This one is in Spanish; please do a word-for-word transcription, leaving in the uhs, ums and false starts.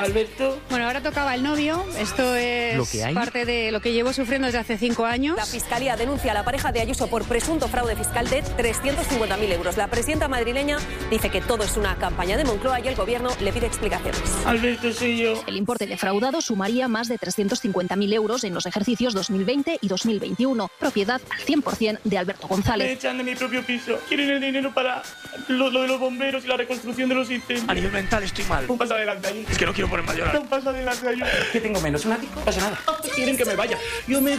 Alberto. Bueno, ahora tocaba el novio. Esto es ¿Lo que hay? parte de lo que llevo sufriendo desde hace cinco años. La Fiscalía denuncia a la pareja de Ayuso por presunto fraude fiscal de trescientos cincuenta mil euros. La presidenta madrileña dice que todo es una campaña de Moncloa y el gobierno le pide explicaciones. Alberto, soy yo. El importe defraudado sumaría más de trescientos cincuenta mil euros en los ejercicios dos mil veinte y dos mil veintiuno, propiedad al cien por cien de Alberto Me González. echan de mi propio piso. Quieren el dinero para lo, lo de los bomberos y la reconstrucción de los incendios. A nivel mental estoy mal. Un paso adelante, Ayuso. Es que no quiero ponerme a llorar. Un paso adelante, Ayuso. ¿Qué tengo menos? ¿Un ático? No pasa nada. Quieren que me vaya. Yo me